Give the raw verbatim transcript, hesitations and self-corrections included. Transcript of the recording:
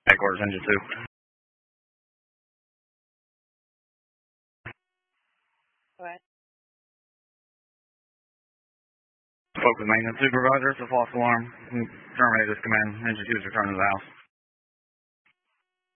Headquarters, engine two. Go ahead. Spoke with maintenance supervisor. It's a false alarm. Terminate this command. Engine two is returning to the house.